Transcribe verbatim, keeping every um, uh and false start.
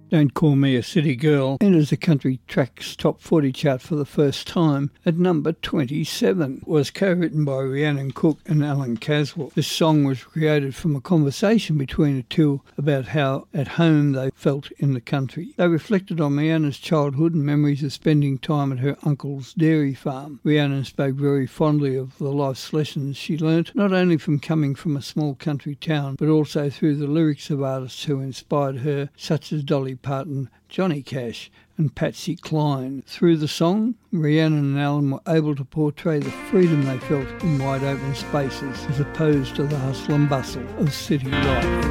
Don't Call Me a City Girl enters the Country Tracks Top forty chart for the first time at number twenty-seven. It was co-written by Rhiannon Cook and Alan Caswell. This song was created from a conversation between the two about how at home they felt in the country. They reflected on Rhiannon's childhood and memories of spending time at her uncle's dairy farm. Rhiannon spoke very fondly of the life's lessons she learnt, not only from coming from a small country town, but also through the lyrics of artists who inspired her, such as Dolly Parton, Johnny Cash and Patsy Cline. Through the song, Rhiannon and Alan were able to portray the freedom they felt in wide open spaces as opposed to the hustle and bustle of city life.